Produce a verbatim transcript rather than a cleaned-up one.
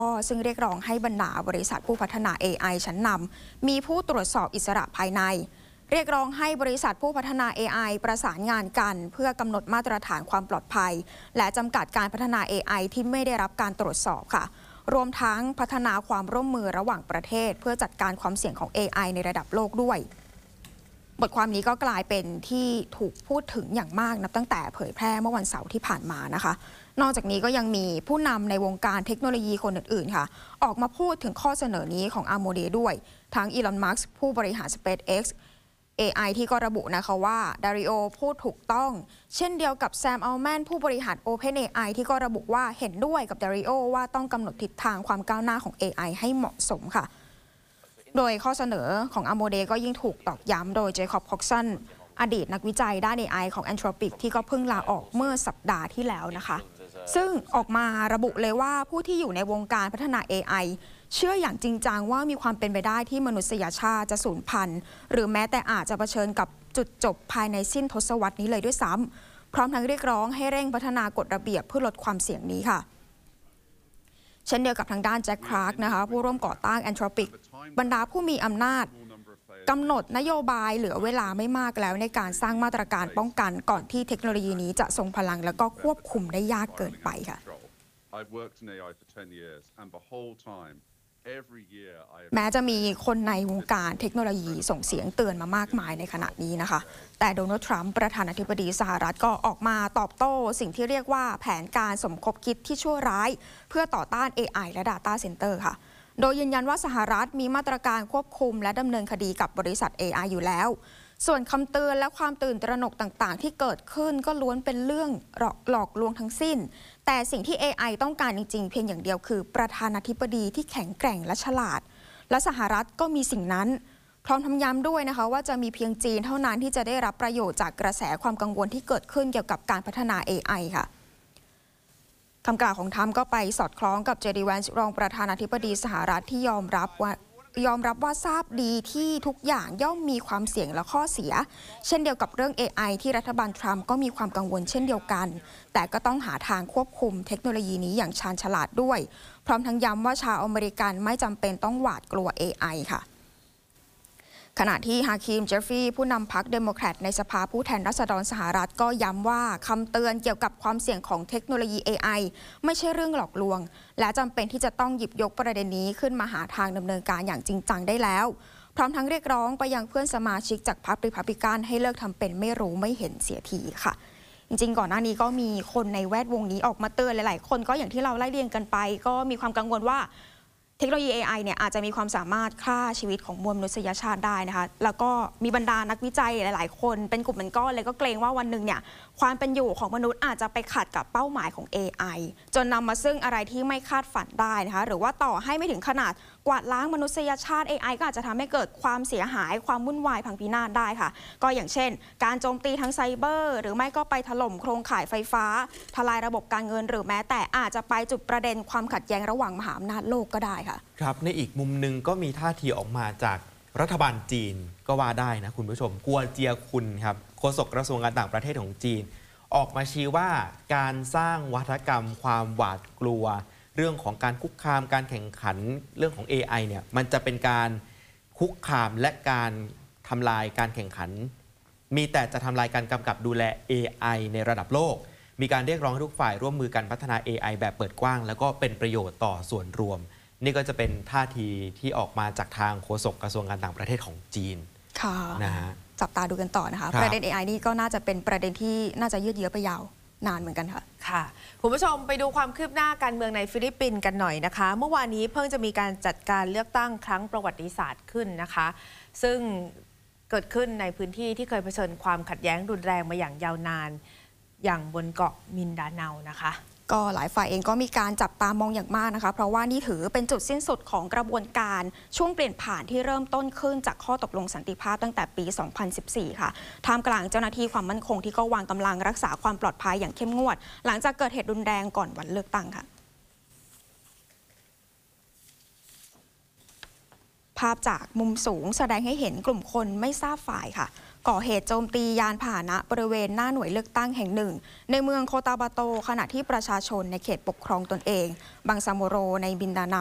ซึ่งเรียกร้องให้บรรดาบริษัทผู้พัฒนา เอ ไอ ชั้นนำมีผู้ตรวจสอบอิสระภายในเรียกร้องให้บริษัทผู้พัฒนา เอ ไอ ประสานงานกันเพื่อกำหนดมาตรฐานความปลอดภัยและจำกัดการพัฒนา เอ ไอ ที่ไม่ได้รับการตรวจสอบค่ะรวมทั้งพัฒนาความร่วมมือระหว่างประเทศเพื่อจัดการความเสี่ยงของ เอ ไอ ในระดับโลกด้วยบทความนี้ก็กลายเป็นที่ถูกพูดถึงอย่างมากนับตั้งแต่เผยแพร่เมื่อวันเสาร์ที่ผ่านมานะคะนอกจากนี้ก็ยังมีผู้นำในวงการเทคโนโลยีคนอื่นๆค่ะออกมาพูดถึงข้อเสนอนี้ของ Amode ด้วยทั้งอีลอน มัสก์ผู้บริหาร SpaceX เอ ไอ ที่ก็ระบุนะคะว่าดาริโอพูดถูกต้องเช่นเดียวกับแซม อัลแมนผู้บริหาร OpenAI ที่ก็ระบุว่าเห็นด้วยกับดาริโอว่าต้องกำหนดทิศทางความก้าวหน้าของ เอ ไอ ให้เหมาะสมค่ะโดยข้อเสนอของ Amode ก็ยิ่งถูกตอกย้ำโดยเจคอบ คอกสันอดีตนักวิจัยด้าน เอ ไอ ของ Anthropic ที่ก็เพิ่งลาออกเมื่อสัปดาห์ที่แล้วนะคะซึ่งออกมาระบุเลยว่าผู้ที่อยู่ในวงการพัฒนา เอ ไอ เชื่ออย่างจริงจังว่ามีความเป็นไปได้ที่มนุษยชาติจะสูญพันธุ์หรือแม้แต่อาจจะเผชิญกับจุดจบภายในสิ้นทศวรรษนี้เลยด้วยซ้ำพร้อมทั้งเรียกร้องให้เร่งพัฒนากฎระเบียบเพื่อลดความเสี่ยงนี้ค่ะเช่นเดียวกับทางด้านแจ็ค คลาร์กนะคะผู้ร่วมก่อตั้ง Anthropic บรรดาผู้มีอำนาจกำหนดนโยบายเหลือเวลาไม่มากแล้วในการสร้างมาตรการป้องกันก่อนที่เทคโนโลยีนี้จะทรงพลังแล้วก็ควบคุมได้ยากเกินไปค่ะแม้จะมีคนในวงการเทคโนโลยีส่งเสียงเตือนมามากมายในขณะนี้นะคะแต่โดนัลด์ทรัมป์ประธานาธิบดีสหรัฐก็ออกมาตอบโต้สิ่งที่เรียกว่าแผนการสมคบคิดที่ชั่วร้ายเพื่อต่อต้าน เอ ไอ และ Data Center ค่ะโดยยืนยันว่าสหรัฐมีมาตรการควบคุมและดำเนินคดีกับบริษัท เอ ไอ อยู่แล้วส่วนคำเตือนและความตื่นตระหนกต่างๆที่เกิดขึ้นก็ล้วนเป็นเรื่องหลอกลวงทั้งสิ้นแต่สิ่งที่ เอ ไอ ต้องการจริงๆเพียงอย่างเดียวคือประธานาธิบดีที่แข็งแกร่งและฉลาดและสหรัฐก็มีสิ่งนั้นพร้อมทำย้ำด้วยนะคะว่าจะมีเพียงจีนเท่านั้นที่จะได้รับประโยชน์จากกระแสความกังวลที่เกิดขึ้นเกี่ยวกับการพัฒนา เอ ไอ ค่ะคำกล่าวของทรัมป์ก็ไปสอดคล้องกับเจดี แวนซ์รองประธานาธิบดีสหรัฐที่ยอมรับว่ายอมรับว่าทราบดีที่ทุกอย่างย่อมมีความเสี่ยงและข้อเสียเช่นเดียวกับเรื่อง เอ ไอ ที่รัฐบาลทรัมป์ก็มีความกังวลเช่นเดียวกันแต่ก็ต้องหาทางควบคุมเทคโนโลยีนี้อย่างชาญฉลาดด้วยพร้อมทั้งย้ำว่าชาวอเมริกันไม่จำเป็นต้องหวาดกลัว เอ ไอ ค่ะขณะที่ฮาคิม เจฟฟี่ผู้นำพรรคเดโมแครตในสภาผู้แทนราษฎรสหรัฐก็ย้ำว่าคำเตือนเกี่ยวกับความเสี่ยงของเทคโนโลยี เอ ไอ ไม่ใช่เรื่องหลอกลวงและจำเป็นที่จะต้องหยิบยกประเด็นนี้ขึ้นมาหาทางดำเนินการอย่างจริงจังได้แล้วพร้อมทั้งเรียกร้องไปยังเพื่อนสมาชิกจากพรรครีพับลิกันให้เลิกทำเป็นไม่รู้ไม่เห็นเสียทีค่ะจริงๆก่อนหน้านี้ก็มีคนในแวดวงนี้ออกมาเตือนหลายๆคนก็อย่างที่เราไล่เรียงกันไปก็มีความกังวลว่าเทคโนโลยี เอ ไอ เนี่ยอาจจะมีความสามารถฆ่าชีวิตของมวลมนุษยชาติได้นะคะแล้วก็มีบรรดานักวิจัยหลายๆคนเป็นกลุ่มเป็นก้อนเลยก็เกรงว่าวันหนึ่งเนี่ยความเป็นอยู่ของมนุษย์อาจจะไปขัดกับเป้าหมายของ เอ ไอ จนนำมาซึ่งอะไรที่ไม่คาดฝันได้นะคะหรือว่าต่อให้ไม่ถึงขนาดกวาดล้างมนุษยชาติ เอ ไอ ก็อาจจะทำให้เกิดความเสียหายความวุ่นวายพังพินาศได้ค่ะก็อย่างเช่นการโจมตีทางไซเบอร์หรือไม่ก็ไปถล่มโครงข่ายไฟฟ้าทลายระบบการเงินหรือแม้แต่อาจจะไปจุดประเด็นความขัดแย้งระหว่างมหาอำนาจโลกก็ได้ค่ะครับในอีกมุมหนึ่งก็มีท่าทีออกมาจากรัฐบาลจีนก็ว่าได้นะคุณผู้ชมกัวเจียคุนครับโฆษกกระทรวงการต่างประเทศของจีนออกมาชี้ว่าการสร้างวัฒกรรมความหวาดกลัวเรื่องของการคุกคามการแข่งขันเรื่องของ เอ ไอ เนี่ยมันจะเป็นการคุกคามและการทำลายการแข่งขันมีแต่จะทำลายการกำกับดูแล เอ ไอ ในระดับโลกมีการเรียกร้องให้ทุกฝ่ายร่วมมือกันพัฒนา เอ ไอ แบบเปิดกว้างแล้วก็เป็นประโยชน์ต่อส่วนรวมนี่ก็จะเป็นท่าทีที่ออกมาจากทางโฆษกกระทรวงการต่างประเทศของจีนค่ะนะฮะจับตาดูกันต่อนะคะประเด็น เอ ไอ นี่ก็น่าจะเป็นประเด็นที่น่าจะยืดเยื้อไปยาวนานเหมือนกันค่ะค่ะคุณผู้ชมไปดูความคืบหน้าการเมืองในฟิลิปปินส์กันหน่อยนะคะเมื่อวานนี้เพิ่งจะมีการจัดการเลือกตั้งครั้งประวัติศาสตร์ขึ้นนะคะซึ่งเกิดขึ้นในพื้นที่ที่เคยเผชิญความขัดแย้งรุนแรงมาอย่างยาวนานอย่างบนเกาะมินดาเนานะคะก็หลายฝ่ายเองก็มีการจับตามองอย่างมากนะคะเพราะว่านี่ถือเป็นจุดสิ้นสุดของกระบวนการช่วงเปลี่ยนผ่านที่เริ่มต้นขึ้นจากข้อตกลงสันติภาพตั้งแต่ปี สองพันสิบสี่ ค่ะท่ามกลางเจ้าหน้าที่ความมั่นคงที่ก็วางกำลังรักษาความปลอดภัยอย่างเข้มงวดหลังจากเกิดเหตุรุนแรงก่อนวันเลือกตั้งค่ะภาพจากมุมสูงแสดงให้เห็นกลุ่มคนไม่ทราบฝ่ายค่ะก่อเหตุโจมตียานพาหนะบริเวณหน้าหน่วยเลือกตั้งแห่งหนึ่งในเมืองโคตาบาโตขณะที่ประชาชนในเขตปกครองตนเองบังซาโมโรในบินดานา